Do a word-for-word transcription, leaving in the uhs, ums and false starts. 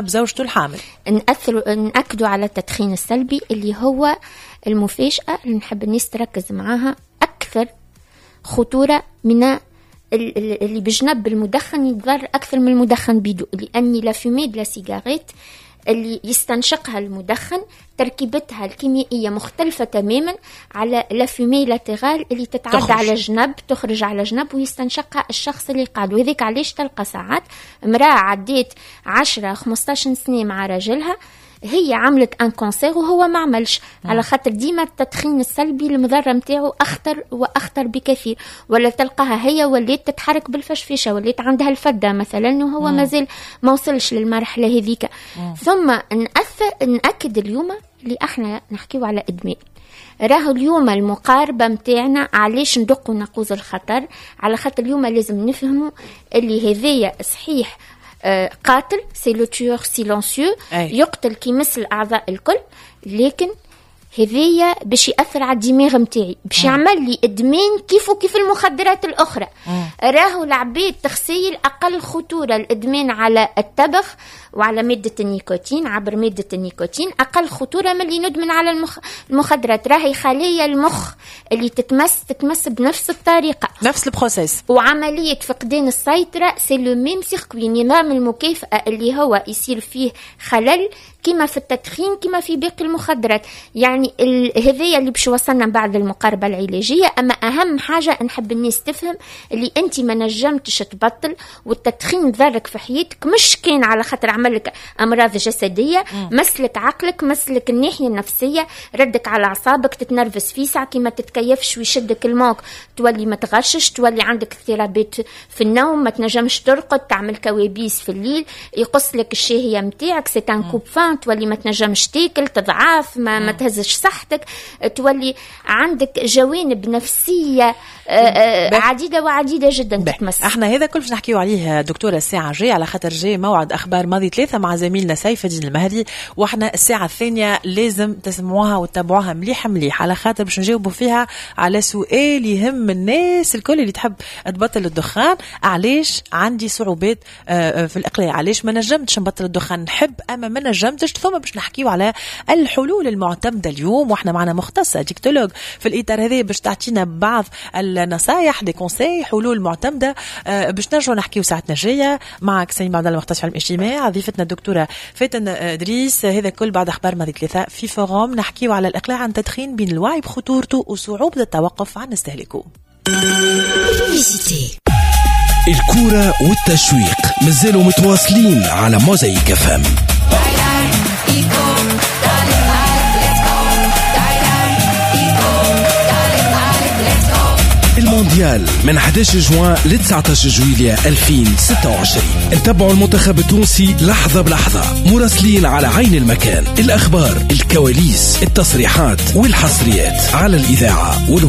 بزوجته الحامل. نأثر نأكدوا على التدخين السلبي اللي هو المفاجأة اللي نحب الناس تركز معاها أكثر خطورة من اللي بجنب المدخن، يضر أكثر من المدخن بدو، لأن لا فومي دو لا سيجاريت اللي يستنشقها المدخن تركيبتها الكيميائية مختلفة تماما على لا فومي لاترال اللي تتعدى على جنب تخرج على جنب ويستنشقها الشخص اللي قاعد. وذلك علاش تلقى ساعات امرأة عديت عشرة خمستاشر سنة مع رجلها هي عملت ان كونسير وهو ما عملش، على خاطر ديما التدخين السلبي المضرة متاعه اخطر واخطر بكثير. ولا تلقاها هي وليت تتحرك بالفشفشه، وليت عندها الفده مثلا وهو مازال ما وصلش للمرحله هذيك. ثم نأثر نأكد اليوم اللي احنا نحكيو على ادمان، راهو اليوم المقاربة متاعنا علاش ندقوا نقوز الخطر، على خاطر اليوم لازم نفهموا اللي هذيا صحيح قاتل، سي لو تيور سيلونسيو، يقتل كي مثل الاعضاء الكل، لكن هذيا باش ياثر على الدماغ متاعي، باش يعمل لي ادمان كيف وكيف المخدرات الاخرى. راهو العبيد تخسيل اقل خطوره الادمان على التبغ وعلى ماده النيكوتين، عبر ماده النيكوتين اقل خطوره من اللي ندمن على المخ... المخدرات. راهي خليه المخ اللي تتمس تتمس بنفس الطريقه، نفس البروسيس، وعمليه فقدان السيطره سي لو ميم سيركوي، نظام المكافاه اللي هو يصير فيه خلل كما في التدخين كما في باقي المخدرات. يعني هذايا اللي باش وصلنا بعد المقاربه العلاجيه. اما اهم حاجه نحب الناس تفهم اللي انت ما نجمتش تبطل والتدخين ضرك في حياتك، مش كان على خاطر عملك امراض جسديه، مسلك عقلك، مسلك الناحيه النفسيه، ردك على اعصابك، تتنرفز في ساعه كيما تتكيفش ويشدك الموك، تولي ما تغشش، تولي عندك اضطرابات في النوم، ما تنجمش ترقد، تعمل كوابيس في الليل، يقص لك الشهيه نتاعك، سي ان كوب فان، تولي ما تنجمش تاكل، تضعف، ما, ما تهزش صحتك، تولي عندك جوانب نفسيه عديده وعديده جدا تتمس. احنا هذا كل باش نحكيو عليه دكتوره الساعه الجايه، على خاطر جاي موعد اخبار ماضي ثلاثه مع زميلنا سيف الدين المهدي، واحنا الساعه الثانيه لازم تسمعوها وتتابعوها مليح مليح، على خاطر باش نجاوبوا فيها على سؤال يهم الناس الكل اللي تحب تبطل الدخان. علاش عندي صعوبات في الاقلاع، علاش ما نجمتش نبطل الدخان، نحب اما ما نجمتش. ثم باش نحكيو على الحلول المعتمده اليوم، واحنا معنا مختصه ديكتولوج في الاطار هذا باش تعطينا بعض النصائح، دي كونساي، حلول معتمده باش نرجعوا نحكيو ساعتنا الجايه معك سيد عبد الله المختص في علم الاجتماع، ضيفتنا الدكتوره فاتن ادريس. هذا كل بعد اخبار ماضي ثلاثه في فوروم نحكيو على الاقلاع عن التدخين، بين الوعي بخطورته وصعوبه التوقف عن استهلاكه. الكورة والتشويق مازالوا متواصلين على موزايك اف ام. المونديال من أحد عشر جوان ل تسعة عشر جويلية ألفين وستة وعشرين. انتبعوا المنتخب التونسي لحظة بلحظة، مراسلين على عين المكان، الأخبار، الكواليس، التصريحات والحصريات على الإذاعة والويب.